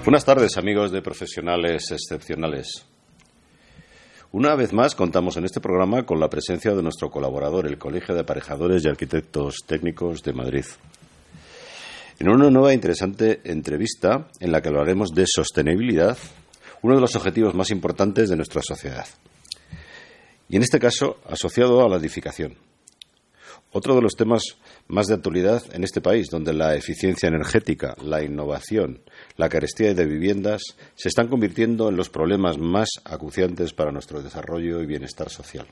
Buenas tardes, amigos de Profesionales Excepcionales. Una vez más contamos en este programa con la presencia de nuestro colaborador, el Colegio de Aparejadores y Arquitectos Técnicos de Madrid, en una nueva e interesante entrevista en la que hablaremos de sostenibilidad, uno de los objetivos más importantes de nuestra sociedad, y en este caso asociado a la edificación. Otro de los temas más de actualidad en este país, donde la eficiencia energética, la innovación, la carestía de viviendas se están convirtiendo en los problemas más acuciantes para nuestro desarrollo y bienestar social.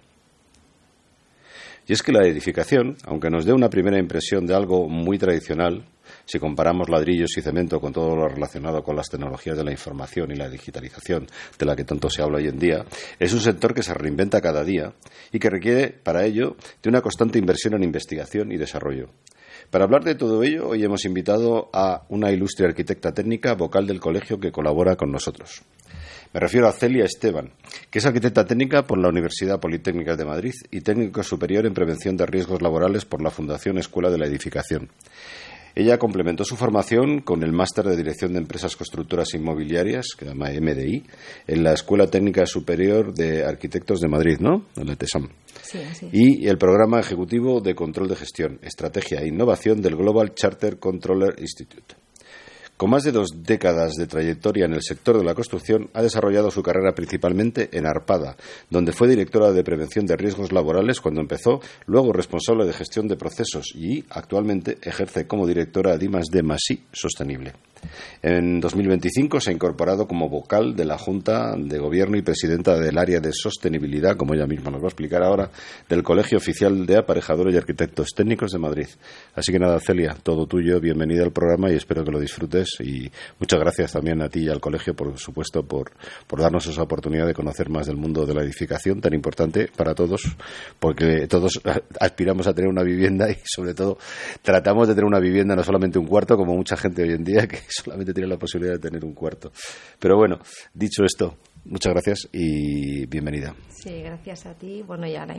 Y es que la edificación, aunque nos dé una primera impresión de algo muy tradicional, si comparamos ladrillos y cemento con todo lo relacionado con las tecnologías de la información y la digitalización, de la que tanto se habla hoy en día, es un sector que se reinventa cada día y que requiere, para ello, de una constante inversión en investigación y desarrollo. Para hablar de todo ello, hoy hemos invitado a una ilustre arquitecta técnica, vocal del colegio, que colabora con nosotros. Me refiero a Celia Esteban, que es arquitecta técnica por la Universidad Politécnica de Madrid y técnico superior en prevención de riesgos laborales por la Fundación Escuela de la Edificación. Ella complementó su formación con el Máster de Dirección de Empresas Constructoras Inmobiliarias, que se llama MDI, en la Escuela Técnica Superior de Arquitectos de Madrid, ¿no? En la TESAM. Sí, así es. Y el Programa Ejecutivo de Control de Gestión, Estrategia e Innovación del Global Charter Controller Institute. Con más de 2 décadas de trayectoria en el sector de la construcción, ha desarrollado su carrera principalmente en Arpada, donde fue directora de Prevención de Riesgos Laborales cuando empezó, luego responsable de Gestión de Procesos y actualmente ejerce como directora de I+D+I Sostenible. En 2025 se ha incorporado como vocal de la Junta de Gobierno y presidenta del área de sostenibilidad, como ella misma nos va a explicar ahora, del Colegio Oficial de Aparejadores y Arquitectos Técnicos de Madrid. Así que nada, Celia, todo tuyo, bienvenida al programa y espero que lo disfrutes. Y muchas gracias también a ti y al colegio, por supuesto, por darnos esa oportunidad de conocer más del mundo de la edificación, tan importante para todos, porque todos aspiramos a tener una vivienda y, sobre todo, tratamos de tener una vivienda, no solamente un cuarto, como mucha gente hoy en día, que solamente tiene la posibilidad de tener un cuarto. Pero bueno, dicho esto, muchas gracias y bienvenida. Sí, gracias a ti. Bueno, y a la